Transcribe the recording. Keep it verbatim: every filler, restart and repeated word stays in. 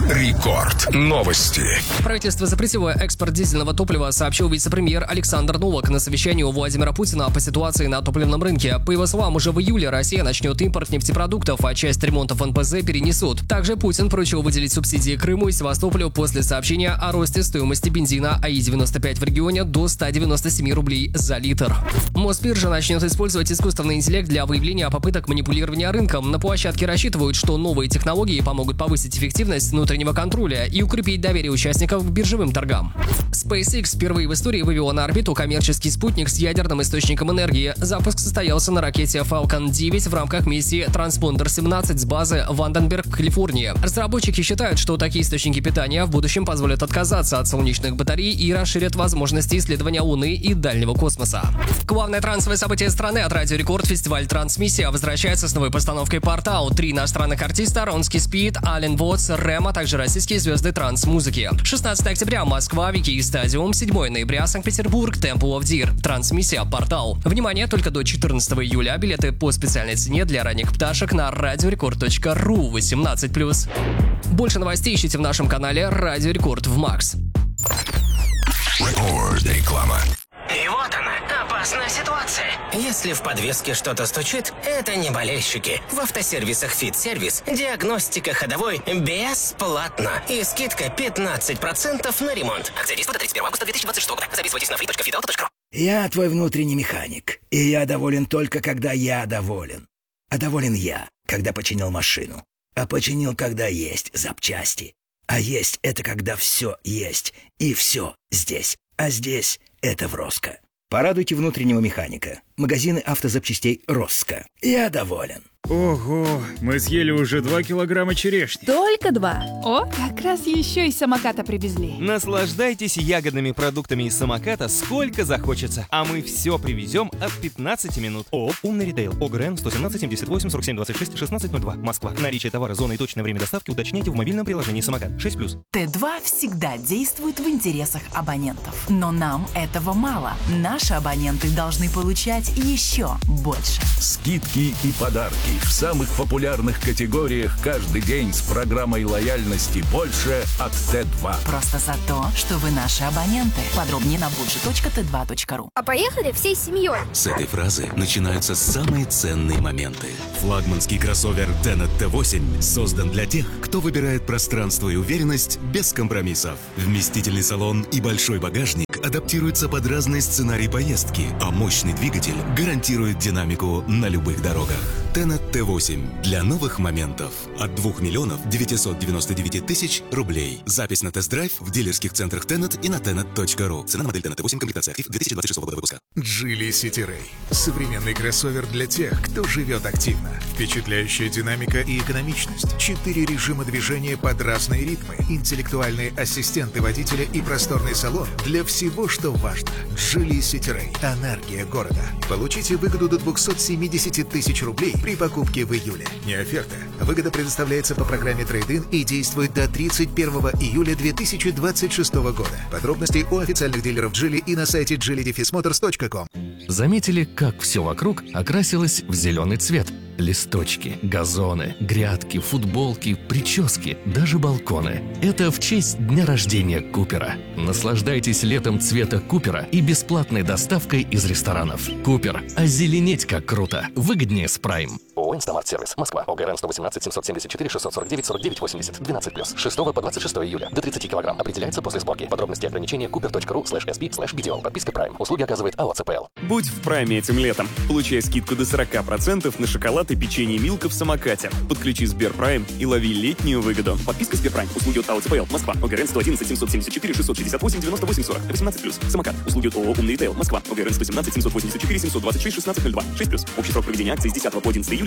Рекорд. Новости. Правительство запретило экспорт дизельного топлива, сообщил вице-премьер Александр Новак на совещании у Владимира Путина по ситуации на топливном рынке. По его словам, уже в июле Россия начнет импорт нефтепродуктов, а часть ремонтов эн пэ зэ перенесут. Также Путин поручил выделить субсидии Крыму и Севастополю после сообщения о росте стоимости бензина АИ девяносто пять в регионе до ста девяноста семи рублей за литр. Мосбиржа начнет использовать искусственный интеллект для выявления попыток манипулирования рынком. На площадке рассчитывают, что новые технологии помогут повысить эффективность внутреннего контроля и укрепить доверие участников к биржевым торгам. SpaceX впервые в истории вывела на орбиту коммерческий спутник с ядерным источником энергии. Запуск состоялся на ракете Falcon девять в рамках миссии Transponder семнадцать с базы Ванденберг в Калифорнии. Разработчики считают, что такие источники питания в будущем позволят отказаться от солнечных батарей и расширят возможности исследования Луны и дальнего космоса. Главное трансовое событие страны от Радио Рекорд, фестиваль «Трансмиссия», возвращается с новой постановкой «Портал». Три иностранных артиста: Ронски Спид, Ален Вотс, Рэм, а также российские звезды транс-музыки. шестнадцатого октября Москва, Вики Стадиум, седьмого ноября Санкт-Петербург, Temple of Deer. Трансмиссия «Портал». Внимание, только до четырнадцатого июля. Билеты по специальной цене для ранних пташек на радиорекорд точка ру восемнадцать плюс. Больше новостей ищите в нашем канале Радио Рекорд в Макс. Рекорд. Реклама. И вот она, опасная ситуация. Если в подвеске что-то стучит, это не болельщики. В автосервисах «Фит-сервис» диагностика ходовой бесплатно. И скидка пятнадцать процентов на ремонт. Акция действует до тридцать первого августа две тысячи двадцать шестого года. Записывайтесь на фри точка фит авто точка ру. Я твой внутренний механик, и я доволен только, когда я доволен. А доволен я, когда починил машину. А починил, когда есть запчасти. А есть — это когда все есть, и все здесь. А здесь — это в Роско. Порадуйте внутреннего механика. Магазины автозапчастей Роско. Я доволен. Ого, мы съели уже два килограмма черешни. Только два. О, как раз еще из самоката привезли. Наслаждайтесь ягодными продуктами из самоката сколько захочется. А мы все привезем от пятнадцати минут. ООО «Умный ритейл». ОГРН сто семнадцать семьдесят восемь сорок семь двадцать шесть шестнадцать ноль два. Москва. Наличие товара, зоны и точное время доставки уточняйте в мобильном приложении «Самокат». шесть плюс. Т два всегда действует в интересах абонентов. Но нам этого мало. Наши абоненты должны получать еще больше. Скидки и подарки в самых популярных категориях каждый день с программой лояльности «Больше» от Т два. Просто за то, что вы наши абоненты. Подробнее на больше точка тэ два точка ру. А поехали всей семьей. С этой фразы начинаются самые ценные моменты. Флагманский кроссовер Tenet Т восемь создан для тех, кто выбирает пространство и уверенность без компромиссов. Вместительный салон и большой багажник адаптируются под разные сценарии поездки, а мощный двигатель гарантирует динамику на любых дорогах. Tenet Т восемь для новых моментов от двух миллионов девятисот девяноста девяти тысяч рублей. Запись на тест-драйв в дилерских центрах Tenet и на tenet точка ру. Цена на модель Tenet Т восемь, комплектация актив две тысячи двадцать шестого года выпуска. Geely City Ray. Современный кроссовер для тех, кто живет активно. Впечатляющая динамика и экономичность. Четыре режима движения под разные ритмы. Интеллектуальные ассистенты водителя и просторный салон для всего, что важно. Geely City Ray. Энергия города. Получите выгоду до двухсот семидесяти тысяч рублей при покупке в июле. Не оферта. Выгода предоставляется по программе Trade-in и действует до тридцать первого июля две тысячи двадцать шестого года. Подробности у официальных дилеров Geely и на сайте джили моторс точка ком. Заметили, как все вокруг окрасилось в зеленый цвет? Листочки, газоны, грядки, футболки, прически, даже балконы. Это в честь дня рождения Купера. Наслаждайтесь летом цвета Купера и бесплатной доставкой из ресторанов. Купер. Озеленеть как круто. Выгоднее с Прайм. ООО «Инстамарт Сервис». Москва. ОГРН сто восемнадцать семьсот семьдесят четыре шестьсот сорок девять сорок девять восемьдесят. двенадцать плюс. шестого по двадцать шестое июля. До тридцати килограмм. Определяется после сборки. Подробности и ограничения купер точка ру слэш эс би слэш видео. Подписка Прайм. Услуги оказывает АО ЦПЛ. Будь в Прайме этим летом. Получай скидку до сорок процентов на шоколад и печенье Милка в самокате. Подключи Сберпрайм и лови летнюю выгоду. Подписка Сберпрайм. Услуги от АО ЦПЛ. Москва. ОГРН сто одиннадцать семьсот семьдесят четыре шестьсот шестьдесят восемь девяносто восемь сорок. восемнадцать плюс. Самокат. Услуги от ООО «Умный ритейл». Москва. ОГРН сто семнадцать семьсот восемьдесят четыре семьсот двадцать шесть шестнадцать ноль два. шесть плюс. Общий срок проведения акции с десятого по одиннадцатое июля.